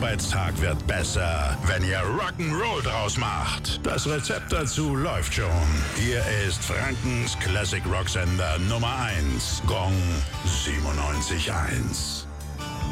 Arbeitstag wird besser, wenn ihr Rock'n'Roll draus macht. Das Rezept dazu läuft schon. Hier ist Frankens Classic Rock Sender Nummer 1. Gong 97.1.